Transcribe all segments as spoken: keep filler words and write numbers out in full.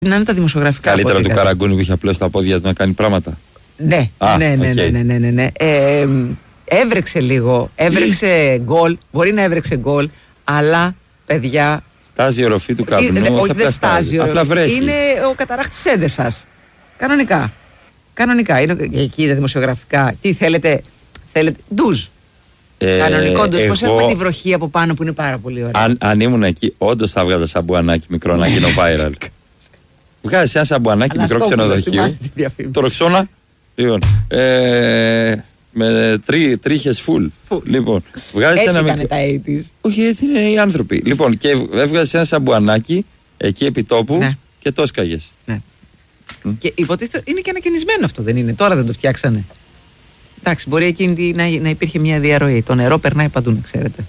Να είναι τα δημοσιογραφικά. Καλύτερα του Καραγκούνη που είχε απλώς τα πόδια του να κάνει πράγματα. Ναι, Α, ναι, ναι, okay. ναι, ναι, ναι, ναι, ναι. Ε, έβρεξε λίγο, έβρεξε γκολ, μπορεί να έβρεξε γκολ, αλλά παιδιά. Στάζει η οροφή του καπνού. Όχι, δεν στάζει. Απλά βρέχει. Είναι ο καταράχτης Έδεσας. Κανονικά. Κανονικά. Είναι, εκεί τα δημοσιογραφικά. Τι θέλετε, θέλετε. Ντουζ. Ε, Κανονικό ντουζ. Πώς έχουμε τη βροχή από πάνω που είναι πάρα πολύ ωραία. Αν, αν ήμουν εκεί, όντως θα βγάζα σαμπουανάκι μικρό να γίνω viral. Βγάζει ένα σαμπουανάκι μικρό ξενοδοχείο. Το Ρεξόνα. Λοιπόν. Ε, με τρί, τρίχες full. full. Λοιπόν, έτσι ένα ήταν τα ογδόντα. Όχι, έτσι είναι οι άνθρωποι. Λοιπόν, και έβγαζε ένα σαμπουανάκι εκεί επί τόπου, ναι, και το έσκαγες. Ναι. Mm. Και υποτίθεται είναι και ανακαινισμένο αυτό, δεν είναι? Τώρα δεν το φτιάξανε. Εντάξει, μπορεί εκείνη να, να υπήρχε μια διαρροή. Το νερό περνάει παντού, να ξέρετε.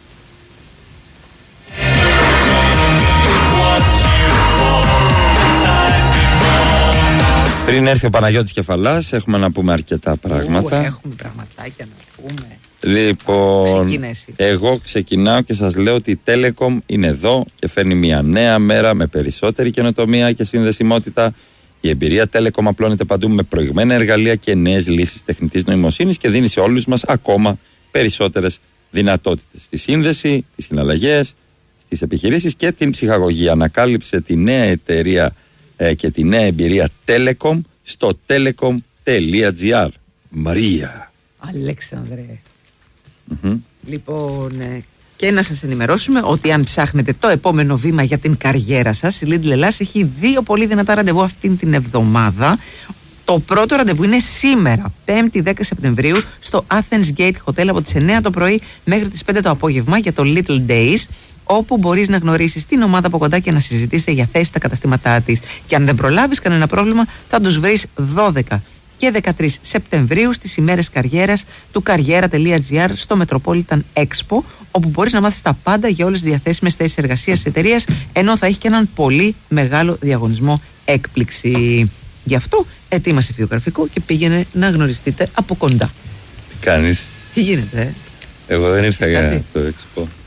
Πριν έρθει ο Παναγιώτης Κεφαλάς, έχουμε να πούμε αρκετά πράγματα. Ού, έχουμε πραγματάκια να πούμε. Λοιπόν, εγώ ξεκινάω και σας λέω ότι η Telecom είναι εδώ και φέρνει μια νέα μέρα με περισσότερη καινοτομία και συνδεσιμότητα. Η εμπειρία Telecom απλώνεται παντού με προηγμένα εργαλεία και νέες λύσεις τεχνητής νοημοσύνης και δίνει σε όλους μας ακόμα περισσότερες δυνατότητες. Στη σύνδεση, τις συναλλαγές, στις επιχειρήσεις και την ψυχαγωγία. Ανακάλυψε τη νέα εταιρεία ε, και τη νέα εμπειρία Telecom στο telecom τελεία gr. Μαρία. Αλέξανδρε. Mm-hmm. Λοιπόν, και να σας ενημερώσουμε ότι αν ψάχνετε το επόμενο βήμα για την καριέρα σας, η Lidl Ελλάς έχει δύο πολύ δυνατά ραντεβού αυτήν την εβδομάδα. Το πρώτο ραντεβού είναι σήμερα, πέμπτη δέκα Σεπτεμβρίου, στο Athens Gate Hotel από τις εννιά το πρωί μέχρι τις πέντε το απόγευμα για το Little Days, όπου μπορείς να γνωρίσεις την ομάδα από κοντά και να συζητήσετε για θέσεις στα καταστήματά της. Και αν δεν προλάβεις κανένα πρόβλημα, θα τους βρεις δώδεκα και δεκατρείς Σεπτεμβρίου στις ημέρες καριέρας του καριέρα τελεία gr στο Metropolitan Expo, όπου μπορείς να μάθεις τα πάντα για όλες τις διαθέσιμες θέσεις εργασίας της εταιρείας, ενώ θα έχει και έναν πολύ μεγάλο διαγωνισμό έκπληξη. Γι' αυτό ετοίμασε βιογραφικό και πήγαινε να γνωριστείτε από κοντά. Τι κάνεις? Τι γίνεται, ε? Εγώ δεν ήρθα για το Expo.